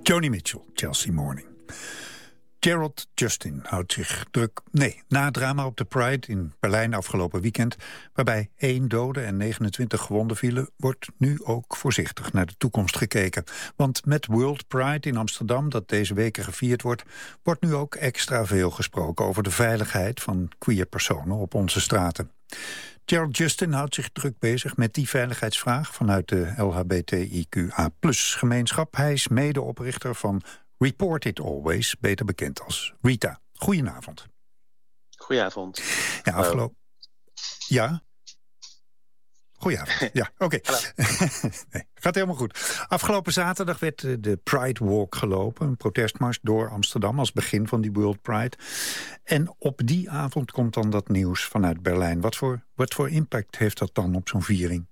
Joni Mitchell, Chelsea Morning. Gerald Justin houdt zich druk. Na het drama op de Pride in Berlijn afgelopen weekend, waarbij 1 dode en 29 gewonden vielen, wordt nu ook voorzichtig naar de toekomst gekeken. Want met World Pride in Amsterdam, dat deze weken gevierd wordt nu ook extra veel gesproken over de veiligheid van queer personen op onze straten. Gerald Justin houdt zich druk bezig met die veiligheidsvraag vanuit de LHBTIQA+-gemeenschap. Hij is medeoprichter van Report It Always, beter bekend als Rita. Goedenavond. Goedenavond. Ja, afgelopen... Ja? Goedenavond. Ja, oké. Nee, gaat helemaal goed. Afgelopen zaterdag werd de Pride Walk gelopen. Een protestmars door Amsterdam als begin van die World Pride. En op die avond komt dan dat nieuws vanuit Berlijn. Wat voor impact heeft dat dan op zo'n viering?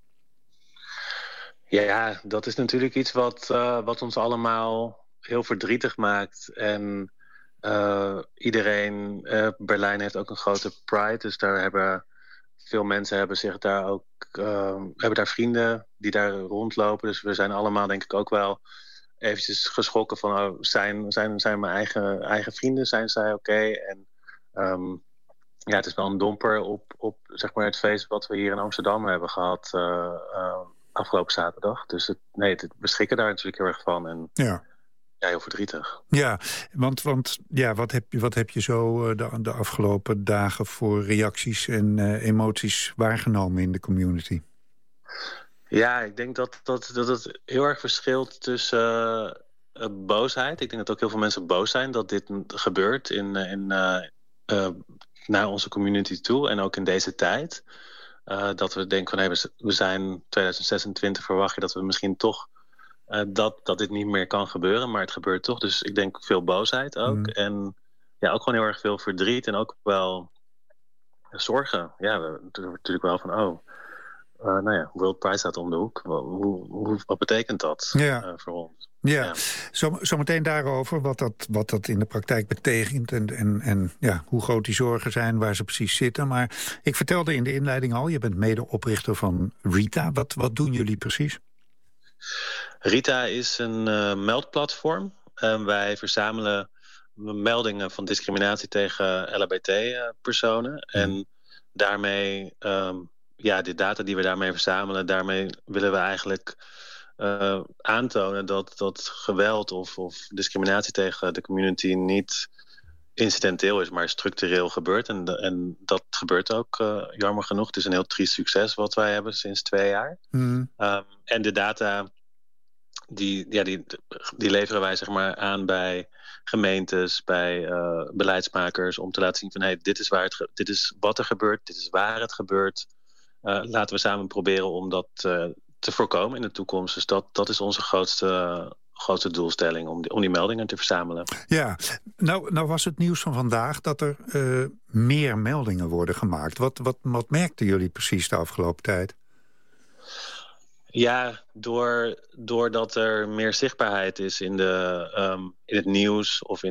Ja, dat is natuurlijk iets wat ons allemaal heel verdrietig maakt. En Berlijn heeft ook een grote Pride. Dus veel mensen hebben daar vrienden die daar rondlopen. Dus we zijn allemaal denk ik ook wel eventjes geschrokken van... zijn mijn eigen vrienden, zijn zij oké? En het is wel een domper op zeg maar het feest wat we hier in Amsterdam hebben gehad afgelopen zaterdag. Dus we schrikken daar natuurlijk heel erg van. En ja, heel verdrietig. Ja, want wat heb je zo de afgelopen dagen voor reacties en emoties waargenomen in de community? Ja, ik denk dat het heel erg verschilt tussen boosheid. Ik denk dat ook heel veel mensen boos zijn dat dit gebeurt naar onze community toe en ook in deze tijd. Dat we denken van we zijn 2026, verwacht je dat we misschien toch dat dit niet meer kan gebeuren, maar het gebeurt toch. Dus ik denk veel boosheid ook. En ja, ook gewoon heel erg veel verdriet en ook wel zorgen. Ja, natuurlijk wel van World Pride staat om de hoek. Wat betekent dat voor ons? Ja. Zometeen daarover wat dat in de praktijk betekent en hoe groot die zorgen zijn, waar ze precies zitten. Maar ik vertelde in de inleiding al, je bent medeoprichter van Rita. Wat doen jullie precies? Rita is een meldplatform. Wij verzamelen meldingen van discriminatie tegen LHBT-personen. En daarmee, de data die we daarmee verzamelen, daarmee willen we eigenlijk aantonen dat geweld of discriminatie tegen de community niet incidenteel is, maar structureel gebeurt. En dat gebeurt ook, jammer genoeg. Het is een heel triest succes wat wij hebben sinds 2 jaar. En de data die leveren wij zeg maar aan bij gemeentes, bij beleidsmakers, om te laten zien van dit is wat er gebeurt, dit is waar het gebeurt. Laten we samen proberen om dat te voorkomen in de toekomst. Dus dat is onze grootste doelstelling, om die meldingen te verzamelen. Ja, nou was het nieuws van vandaag dat er meer meldingen worden gemaakt. Wat merkten jullie precies de afgelopen tijd? Ja, doordat er meer zichtbaarheid is in het nieuws of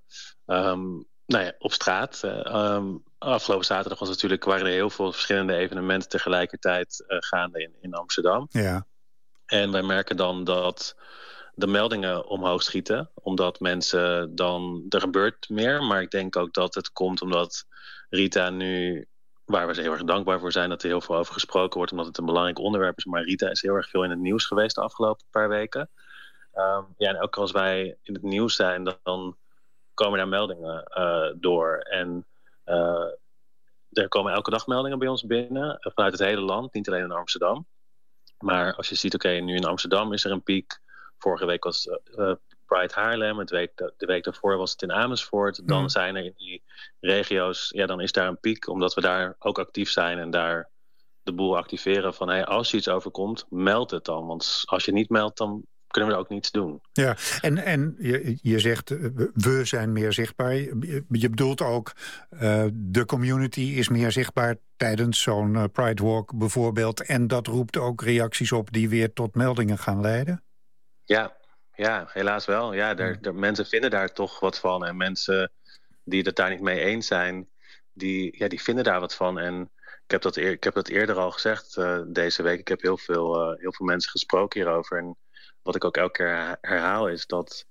op straat. Afgelopen zaterdag waren er heel veel verschillende evenementen tegelijkertijd gaande in Amsterdam. Ja. En wij merken dan dat de meldingen omhoog schieten, omdat mensen er gebeurt meer. Maar ik denk ook dat het komt omdat Rita nu, waar we heel erg dankbaar voor zijn dat er heel veel over gesproken wordt, omdat het een belangrijk onderwerp is. Maar Rita is heel erg veel in het nieuws geweest de afgelopen paar weken. En ook als wij in het nieuws zijn, dan komen daar meldingen door. En er komen elke dag meldingen bij ons binnen, vanuit het hele land, niet alleen in Amsterdam. Maar als je ziet, nu in Amsterdam is er een piek. Vorige week was Pride Haarlem, de week daarvoor was het in Amersfoort. Dan zijn er in die regio's, dan is daar een piek, omdat we daar ook actief zijn en daar de boel activeren van als je iets overkomt, meld het dan. Want als je niet meldt, dan kunnen we er ook niets doen. Ja, en je zegt, we zijn meer zichtbaar. Je bedoelt ook, de community is meer zichtbaar tijdens zo'n Pride Walk bijvoorbeeld. En dat roept ook reacties op die weer tot meldingen gaan leiden? Ja, helaas wel. Ja, mensen vinden daar toch wat van. En mensen die het daar niet mee eens zijn, die vinden daar wat van. En ik heb dat eerder al gezegd deze week. Ik heb heel veel mensen gesproken hierover. En wat ik ook elke keer herhaal is dat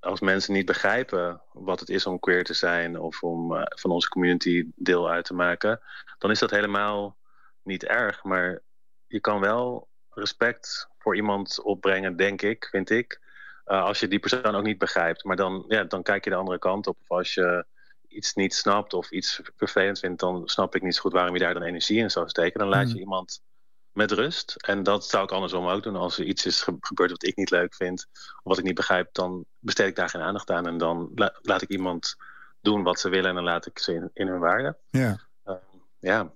als mensen niet begrijpen wat het is om queer te zijn of om van onze community deel uit te maken, dan is dat helemaal niet erg. Maar je kan wel respect voor iemand opbrengen, vind ik. Als je die persoon ook niet begrijpt. Maar dan kijk je de andere kant op. Of als je iets niet snapt of iets vervelend vindt, dan snap ik niet zo goed waarom je daar dan energie in zou steken. Dan laat je iemand met rust. En dat zou ik andersom ook doen. Als er iets is gebeurd wat ik niet leuk vind, of wat ik niet begrijp, dan besteed ik daar geen aandacht aan. En dan laat ik iemand doen wat ze willen en dan laat ik ze in hun waarde. Ja. Ja.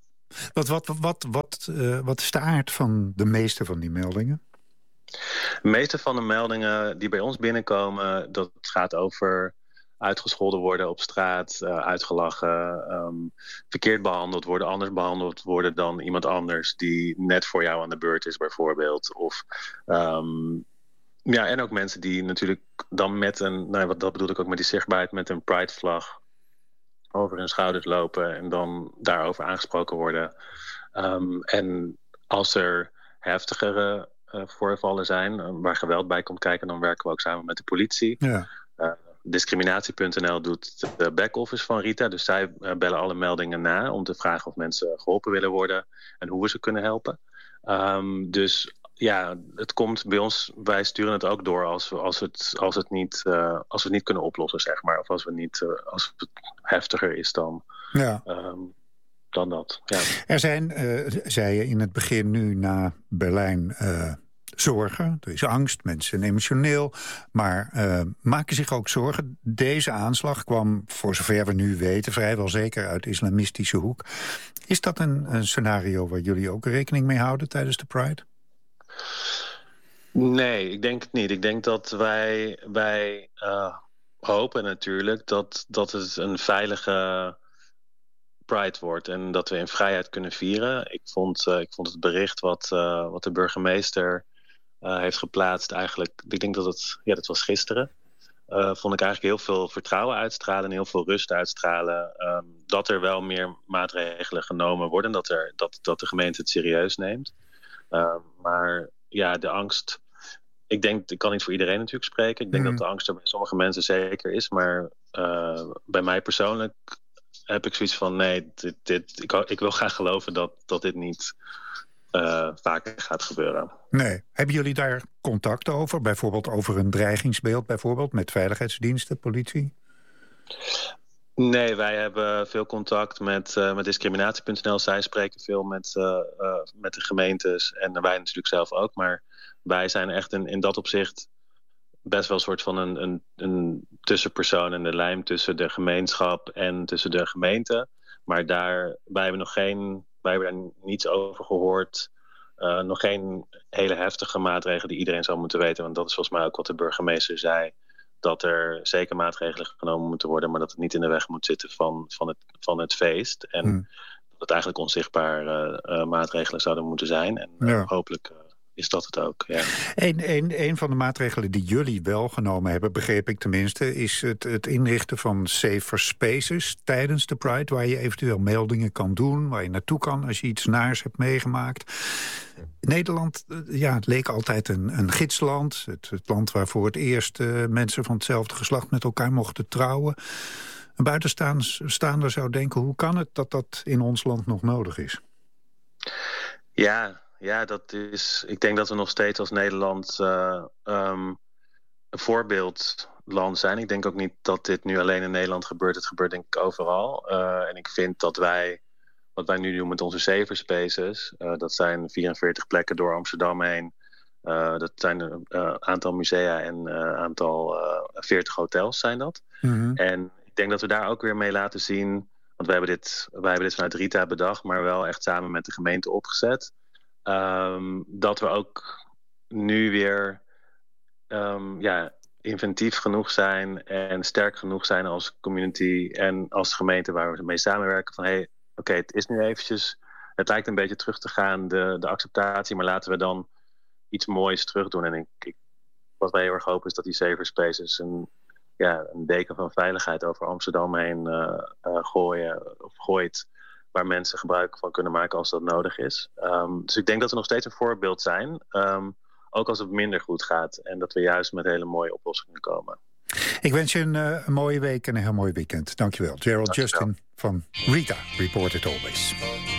Wat is de aard van de meeste van die meldingen? De meeste van de meldingen die bij ons binnenkomen, dat gaat over uitgescholden worden op straat, uitgelachen, verkeerd behandeld worden, anders behandeld worden dan iemand anders die net voor jou aan de beurt is bijvoorbeeld. Of en ook mensen die natuurlijk dan met dat bedoel ik ook met die zichtbaarheid, met een Pride-vlag over hun schouders lopen en dan daarover aangesproken worden. En als er heftigere voorvallen zijn waar geweld bij komt kijken, dan werken we ook samen met de politie. Ja. Discriminatie.nl doet de back-office van Rita. Dus zij bellen alle meldingen na om te vragen of mensen geholpen willen worden en hoe we ze kunnen helpen. Dus ja, het komt bij ons, wij sturen het ook door als we het niet kunnen oplossen, zeg maar. Of als het heftiger is dan dat. Ja. Er zijn, zei je in het begin nu na Berlijn, zorgen. Er is angst, mensen zijn emotioneel. Maar maken zich ook zorgen. Deze aanslag kwam, voor zover we nu weten, vrijwel zeker uit de islamistische hoek. Is dat een scenario waar jullie ook rekening mee houden tijdens de Pride? Nee, ik denk het niet. Ik denk dat wij hopen natuurlijk dat het een veilige Pride wordt en dat we in vrijheid kunnen vieren. Ik vond het bericht wat de burgemeester heeft geplaatst eigenlijk, ik denk dat was gisteren, vond ik eigenlijk heel veel vertrouwen uitstralen en heel veel rust uitstralen. Dat er wel meer maatregelen genomen worden, dat de gemeente het serieus neemt. Maar ja, de angst, ik kan niet voor iedereen natuurlijk spreken. Ik denk dat de angst er bij sommige mensen zeker is, maar bij mij persoonlijk heb ik zoiets van nee, ik wil graag geloven dat dit niet vaker gaat gebeuren. Nee. Hebben jullie daar contact over? Bijvoorbeeld over een dreigingsbeeld, bijvoorbeeld met veiligheidsdiensten, politie? Nee, wij hebben veel contact met discriminatie.nl. Zij spreken veel met de gemeentes en wij natuurlijk zelf ook. Maar wij zijn echt in dat opzicht best wel een soort van een tussenpersoon en de lijm tussen de gemeenschap en tussen de gemeente. Maar wij hebben daar niets over gehoord. Nog geen hele heftige maatregelen die iedereen zou moeten weten. Want dat is volgens mij ook wat de burgemeester zei. Dat er zeker maatregelen genomen moeten worden, maar dat het niet in de weg moet zitten van het feest. En dat het eigenlijk onzichtbare maatregelen zouden moeten zijn. En hopelijk is dat het ook. Ja. Een van de maatregelen die jullie wel genomen hebben, begreep ik tenminste, is het inrichten van safer spaces tijdens de Pride, waar je eventueel meldingen kan doen, waar je naartoe kan als je iets naars hebt meegemaakt. Nederland, het leek altijd een gidsland. Het land waar voor het eerst mensen van hetzelfde geslacht met elkaar mochten trouwen. Een buitenstaander zou denken, hoe kan het dat in ons land nog nodig is? Ja, dat is. Ik denk dat we nog steeds als Nederland een voorbeeldland zijn. Ik denk ook niet dat dit nu alleen in Nederland gebeurt. Het gebeurt denk ik overal. En ik vind dat wat wij nu doen met onze safer spaces, dat zijn 44 plekken door Amsterdam heen. Dat zijn een aantal musea en aantal 40 hotels zijn dat. Mm-hmm. En ik denk dat we daar ook weer mee laten zien, want wij hebben dit vanuit Rita bedacht, maar wel echt samen met de gemeente opgezet. Dat we ook nu weer inventief genoeg zijn en sterk genoeg zijn als community en als gemeente waar we mee samenwerken van oké, het is nu eventjes, het lijkt een beetje terug te gaan, de acceptatie, maar laten we dan iets moois terug doen. En wat wij heel erg hopen is dat die safer spaces een deken van veiligheid over Amsterdam heen gooit, waar mensen gebruik van kunnen maken als dat nodig is. Dus ik denk dat we nog steeds een voorbeeld zijn, ook als het minder goed gaat en dat we juist met hele mooie oplossingen komen. Ik wens je een mooie week en een heel mooi weekend. Dankjewel. Gerald Justin van Rita, Report It Always.